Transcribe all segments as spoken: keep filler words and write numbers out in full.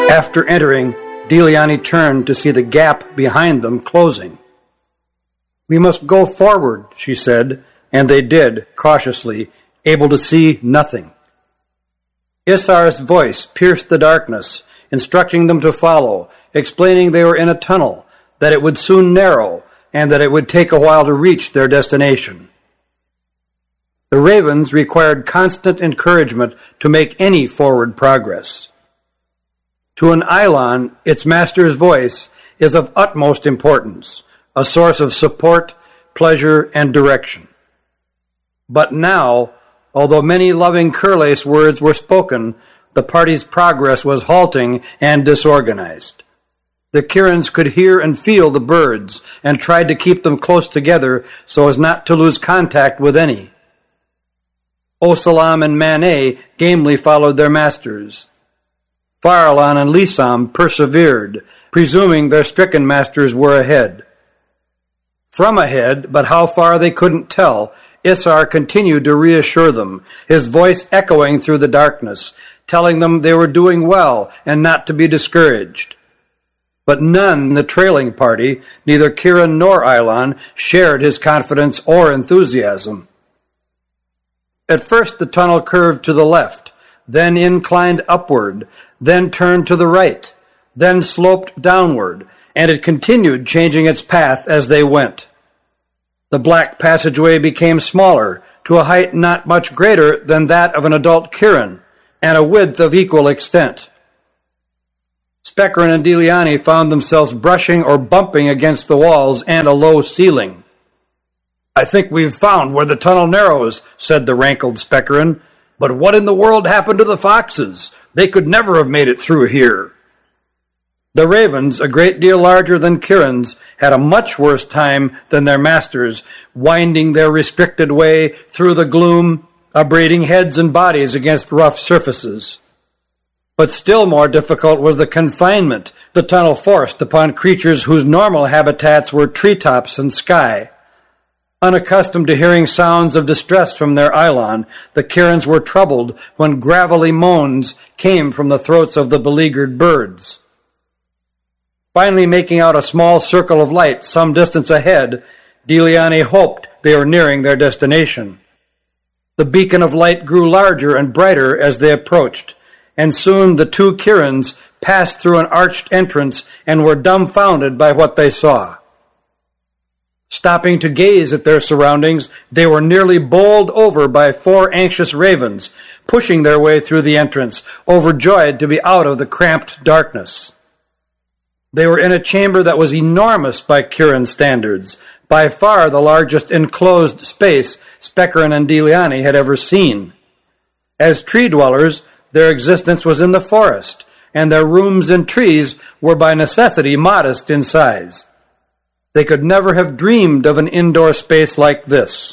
After entering, Deliani turned to see the gap behind them closing. "We must go forward," she said, and they did, cautiously, able to see nothing. Isar's voice pierced the darkness, instructing them to follow, explaining they were in a tunnel, that it would soon narrow, and that it would take a while to reach their destination. The ravens required constant encouragement to make any forward progress. To an Eidolon, its master's voice is of utmost importance, a source of support, pleasure, and direction. But now, although many loving Curlace words were spoken, the party's progress was halting and disorganized. The Kirins could hear and feel the birds and tried to keep them close together so as not to lose contact with any. Osalam and Manet gamely followed their masters. Farallon and Lisam persevered, presuming their stricken masters were ahead. From ahead, but how far they couldn't tell, Isar continued to reassure them, his voice echoing through the darkness, telling them they were doing well and not to be discouraged. But none in the trailing party, neither Kirin nor Eidolon, shared his confidence or enthusiasm. At first the tunnel curved to the left, then inclined upward, then turned to the right, then sloped downward, and it continued changing its path as they went. The black passageway became smaller, to a height not much greater than that of an adult Kirin, and a width of equal extent. Spekerin and Deliani found themselves brushing or bumping against the walls and a low ceiling. "I think we've found where the tunnel narrows," said the rankled Spekerin. "But what in the world happened to the foxes? They could never have made it through here." The ravens, a great deal larger than Kirins, had a much worse time than their masters, winding their restricted way through the gloom, upbraiding heads and bodies against rough surfaces. But still more difficult was the confinement the tunnel forced upon creatures whose normal habitats were treetops and sky. Unaccustomed to hearing sounds of distress from their Eidolon, the Kirins were troubled when gravelly moans came from the throats of the beleaguered birds. Finally making out a small circle of light some distance ahead, Deliani hoped they were nearing their destination. The beacon of light grew larger and brighter as they approached, and soon the two Kirins passed through an arched entrance and were dumbfounded by what they saw. Stopping to gaze at their surroundings, they were nearly bowled over by four anxious ravens, pushing their way through the entrance, overjoyed to be out of the cramped darkness. They were in a chamber that was enormous by Kirin standards, by far the largest enclosed space Spekerin and Deliani had ever seen. As tree-dwellers, their existence was in the forest, and their rooms and trees were by necessity modest in size. They could never have dreamed of an indoor space like this.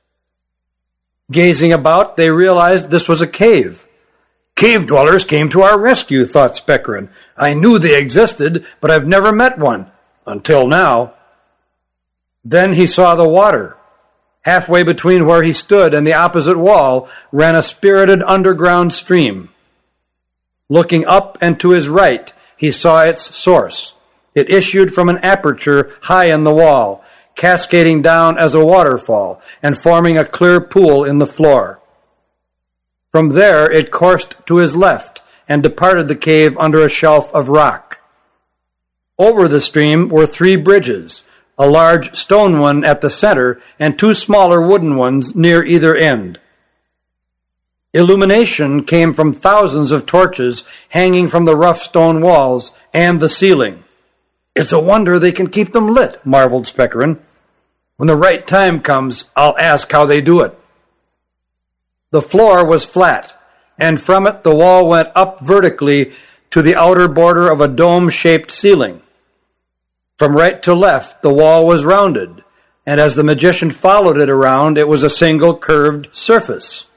Gazing about, they realized this was a cave. "Cave dwellers came to our rescue," thought Spekerin. "I knew they existed, but I've never met one. Until now." Then he saw the water. Halfway between where he stood and the opposite wall ran a spirited underground stream. Looking up and to his right, he saw its source. It issued from an aperture high in the wall, cascading down as a waterfall and forming a clear pool in the floor. From there it coursed to his left and departed the cave under a shelf of rock. Over the stream were three bridges, a large stone one at the center and two smaller wooden ones near either end. Illumination came from thousands of torches hanging from the rough stone walls and the ceiling. "It's a wonder they can keep them lit," marveled Spekerin. "When the right time comes, I'll ask how they do it." The floor was flat, and from it the wall went up vertically to the outer border of a dome-shaped ceiling. From right to left, the wall was rounded, and as the magician followed it around, it was a single curved surface.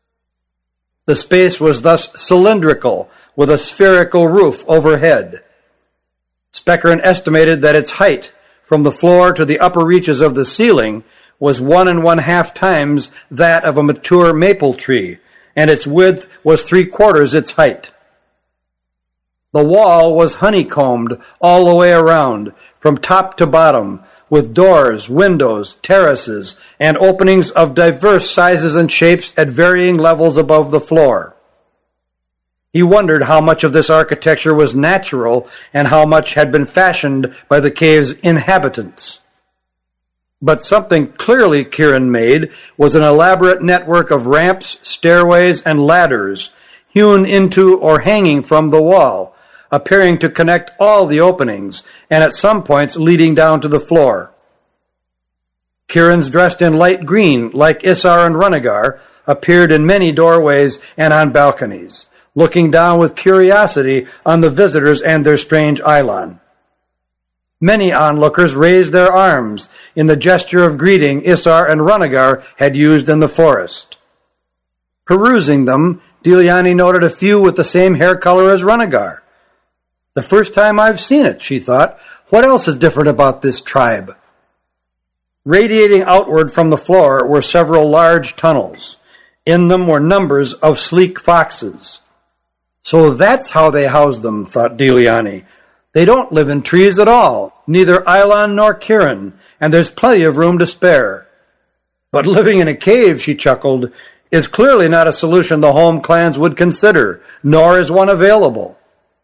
The space was thus cylindrical, with a spherical roof overhead. Spekerin estimated that its height, from the floor to the upper reaches of the ceiling, was one and one-half times that of a mature maple tree, and its width was three-quarters its height. The wall was honeycombed all the way around, from top to bottom, with doors, windows, terraces, and openings of diverse sizes and shapes at varying levels above the floor. He wondered how much of this architecture was natural and how much had been fashioned by the cave's inhabitants. But something clearly Kieran made was an elaborate network of ramps, stairways, and ladders hewn into or hanging from the wall, appearing to connect all the openings, and at some points leading down to the floor. Kieran's dressed in light green, like Isar and Runnagar, appeared in many doorways and on balconies, looking down with curiosity on the visitors and their strange Eilon. Many onlookers raised their arms in the gesture of greeting Isar and Runnagar had used in the forest. Perusing them, Diliani noted a few with the same hair color as Runnagar. The first time I've seen it, she thought. What else is different about this tribe? Radiating outward from the floor were several large tunnels. In them were numbers of sleek foxes. So that's how they house them, thought Diliani. They don't live in trees at all, neither Eilon nor Kieran, and there's plenty of room to spare. But living in a cave, she chuckled, is clearly not a solution the home clans would consider, nor is one available.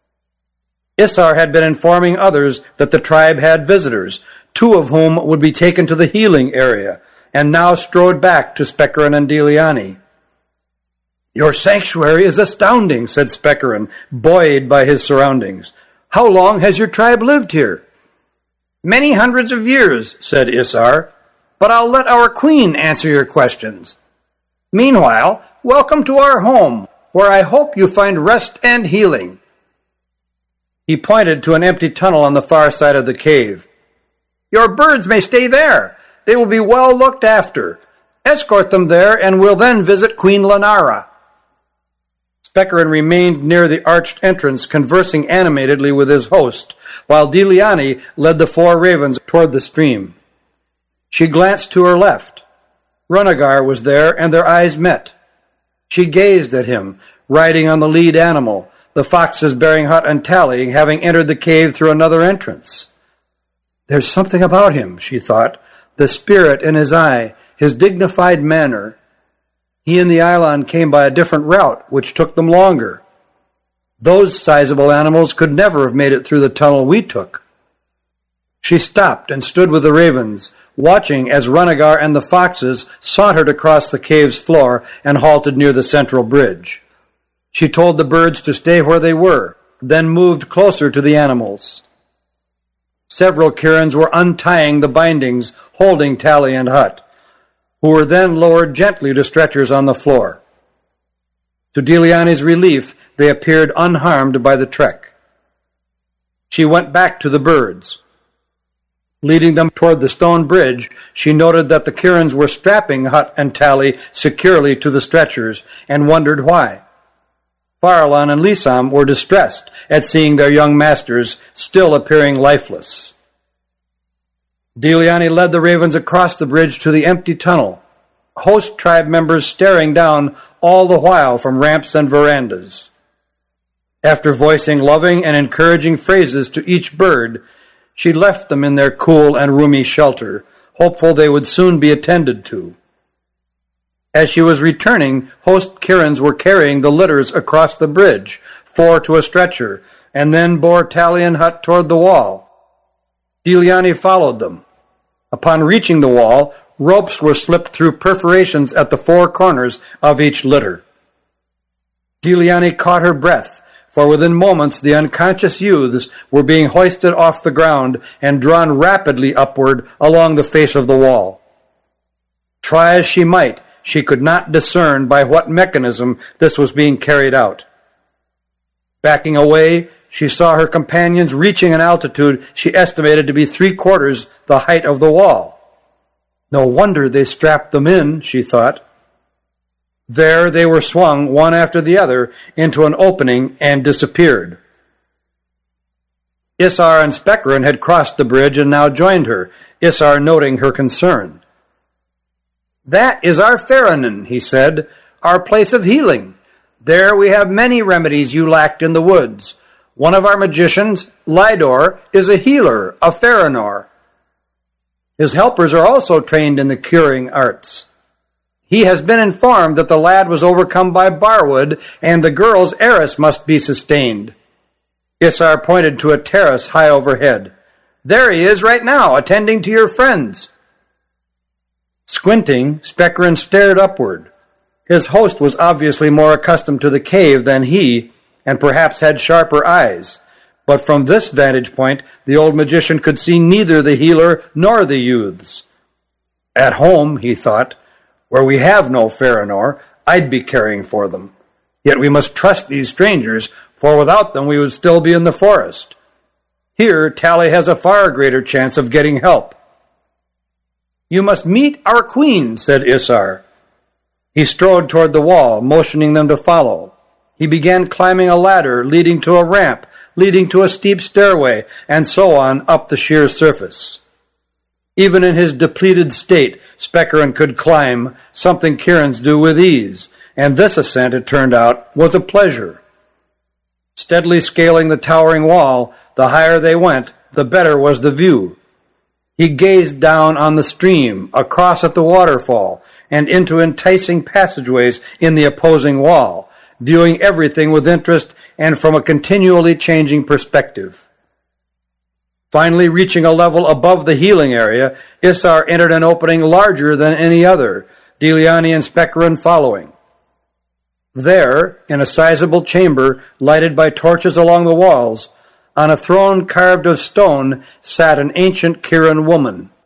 Isar had been informing others that the tribe had visitors, two of whom would be taken to the healing area, and now strode back to Spekerin and Diliani. Your sanctuary is astounding, said Spekerin, buoyed by his surroundings. How long has your tribe lived here? Many hundreds of years, said Isar, but I'll let our queen answer your questions. Meanwhile, welcome to our home, where I hope you find rest and healing. He pointed to an empty tunnel on the far side of the cave. Your birds may stay there. They will be well looked after. Escort them there, and we'll then visit Queen Lenara. Spekerin remained near the arched entrance, conversing animatedly with his host, while Diliani led the four ravens toward the stream. She glanced to her left. Runnagar was there, and their eyes met. She gazed at him, riding on the lead animal, the foxes bearing Hut and Tally having entered the cave through another entrance. There's something about him, she thought, the spirit in his eye, his dignified manner. He and the Eilon came by a different route, which took them longer. Those sizable animals could never have made it through the tunnel we took. She stopped and stood with the ravens, watching as Runnagar and the foxes sauntered across the cave's floor and halted near the central bridge. She told the birds to stay where they were, then moved closer to the animals. Several Kiirans were untying the bindings holding Tally and Hut, who were then lowered gently to stretchers on the floor. To Diliani's relief, they appeared unharmed by the trek. She went back to the birds. Leading them toward the stone bridge, she noted that the Kiirans were strapping Hut and Tally securely to the stretchers and wondered why. Farallon and Lisam were distressed at seeing their young masters still appearing lifeless. Diliani led the ravens across the bridge to the empty tunnel, host tribe members staring down all the while from ramps and verandas. After voicing loving and encouraging phrases to each bird, she left them in their cool and roomy shelter, hopeful they would soon be attended to. As she was returning, host Kiirans were carrying the litters across the bridge, four to a stretcher, and then bore Tally and Hut toward the wall. Diliani followed them. Upon reaching the wall, ropes were slipped through perforations at the four corners of each litter. Diliani caught her breath, for within moments the unconscious youths were being hoisted off the ground and drawn rapidly upward along the face of the wall. Try as she might, she could not discern by what mechanism this was being carried out. Backing away, she saw her companions reaching an altitude she estimated to be three-quarters the height of the wall. No wonder they strapped them in, she thought. There they were swung, one after the other, into an opening and disappeared. Isar and Spekerin had crossed the bridge and now joined her, Isar noting her concern. That is our Ferronin, he said, our place of healing. There we have many remedies you lacked in the woods. One of our magicians, Lydor, is a healer, a Farinor. His helpers are also trained in the curing arts. He has been informed that the lad was overcome by Barwood, and the girl's heiress must be sustained. Isar pointed to a terrace high overhead. There he is right now, attending to your friends. Squinting, Speckrin stared upward. His host was obviously more accustomed to the cave than he, and perhaps had sharper eyes. But from this vantage point, the old magician could see neither the healer nor the youths. At home, he thought, where we have no Farinor, I'd be caring for them. Yet we must trust these strangers, for without them we would still be in the forest. Here, Tally has a far greater chance of getting help. You must meet our queen, said Isar. He strode toward the wall, motioning them to follow. He began climbing a ladder leading to a ramp, leading to a steep stairway, and so on up the sheer surface. Even in his depleted state, Speckrin could climb, something Kieran's do with ease, and this ascent, it turned out, was a pleasure. Steadily scaling the towering wall, the higher they went, the better was the view. He gazed down on the stream, across at the waterfall, and into enticing passageways in the opposing wall, viewing everything with interest and from a continually changing perspective. Finally reaching a level above the healing area, Isar entered an opening larger than any other, Deliani and Speckrin following. There, in a sizable chamber lighted by torches along the walls, on a throne carved of stone sat an ancient Kieran woman.